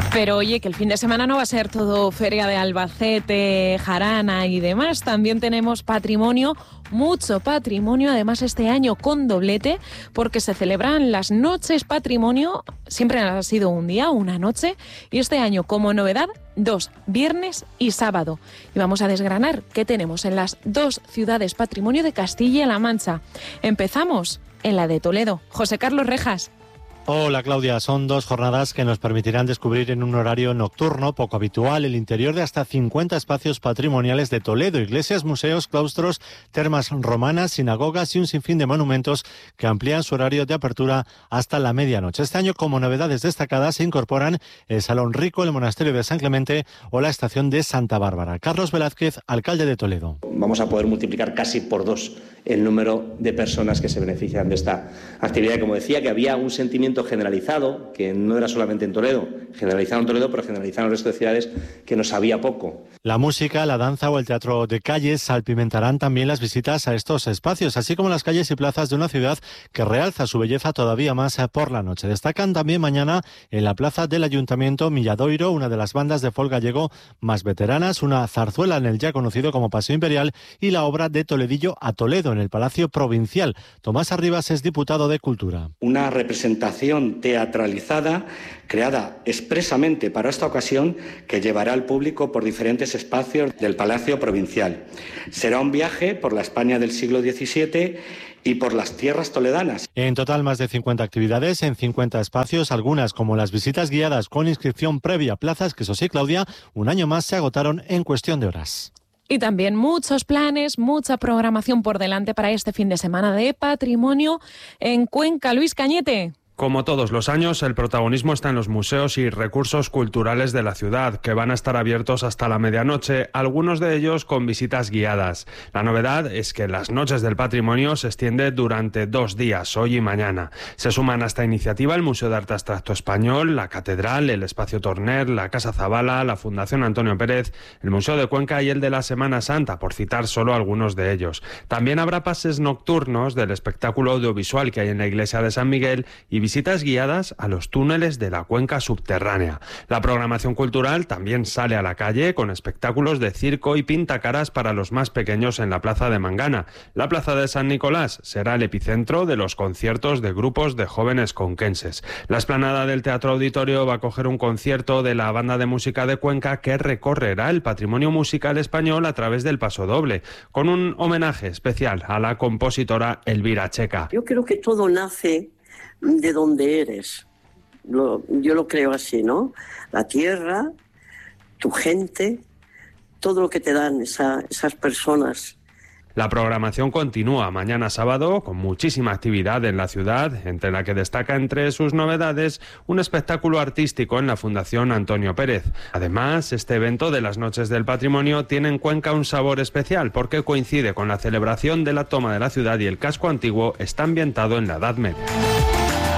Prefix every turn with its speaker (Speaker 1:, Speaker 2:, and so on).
Speaker 1: Pero oye, que el fin de semana no va a ser todo feria de Albacete, jarana y demás. También tenemos patrimonio, mucho patrimonio, además este año con doblete, porque se celebran las noches patrimonio. Siempre ha sido un día, una noche, y este año como novedad, 2, viernes y sábado. Y vamos a desgranar qué tenemos en las 2 ciudades patrimonio de Castilla-La Mancha. Empezamos en la de Toledo. José Carlos Rejas.
Speaker 2: Hola Claudia, son 2 jornadas que nos permitirán descubrir en un horario nocturno poco habitual el interior de hasta 50 espacios patrimoniales de Toledo, iglesias, museos, claustros, termas romanas, sinagogas y un sinfín de monumentos que amplían su horario de apertura hasta la medianoche. Este año, como novedades destacadas, se incorporan el Salón Rico, el Monasterio de San Clemente o la Estación de Santa Bárbara. Carlos Velázquez, alcalde de Toledo.
Speaker 3: Vamos a poder multiplicar casi por 2 el número de personas que se benefician de esta actividad. Como decía, que había un sentimiento generalizado, que no era solamente en Toledo, generalizado en Toledo, pero generalizado en el resto de ciudades, que nos sabía poco.
Speaker 2: La música, la danza o el teatro de calles salpimentarán también las visitas a estos espacios, así como las calles y plazas de una ciudad que realza su belleza todavía más por la noche. Destacan también mañana en la plaza del Ayuntamiento Milladoiro, una de las bandas de folk gallego más veteranas, una zarzuela en el ya conocido como Paseo Imperial y la obra de Toledillo a Toledo en el Palacio Provincial. Tomás Arribas es diputado de Cultura.
Speaker 4: Una representación teatralizada creada expresamente para esta ocasión que llevará al público por diferentes espacios del Palacio Provincial. Será un viaje por la España del siglo XVII y por las tierras toledanas.
Speaker 2: En total, más de 50 actividades en 50 espacios, algunas como las visitas guiadas con inscripción previa, plazas que, eso sí, Claudia, un año más se agotaron en cuestión de horas.
Speaker 1: Y también muchos planes, mucha programación por delante para este fin de semana de patrimonio en Cuenca. Luis Cañete.
Speaker 5: Como todos los años, el protagonismo está en los museos y recursos culturales de la ciudad, que van a estar abiertos hasta la medianoche, algunos de ellos con visitas guiadas. La novedad es que las noches del patrimonio se extiende durante 2 días, hoy y mañana. Se suman a esta iniciativa el Museo de Arte Abstracto Español, la Catedral, el Espacio Torner, la Casa Zabala, la Fundación Antonio Pérez, el Museo de Cuenca y el de la Semana Santa, por citar solo algunos de ellos. También habrá pases nocturnos del espectáculo audiovisual que hay en la iglesia de San Miguel y visitas guiadas a los túneles de la cuenca subterránea. La programación cultural también sale a la calle con espectáculos de circo y pintacaras para los más pequeños en la Plaza de Mangana. La Plaza de San Nicolás será el epicentro de los conciertos de grupos de jóvenes conquenses. La explanada del Teatro Auditorio va a acoger un concierto de la Banda de Música de Cuenca que recorrerá el patrimonio musical español a través del pasodoble, con un homenaje especial a la compositora Elvira Checa.
Speaker 6: Yo creo que todo nace de donde eres. Yo lo creo así, ¿no? La tierra, tu gente, todo lo que te dan esas personas.
Speaker 5: La programación continúa mañana sábado con muchísima actividad en la ciudad, entre la que destaca entre sus novedades un espectáculo artístico en la Fundación Antonio Pérez. Además, este evento de las Noches del Patrimonio tiene en Cuenca un sabor especial porque coincide con la celebración de la toma de la ciudad y el casco antiguo está ambientado en la Edad Media.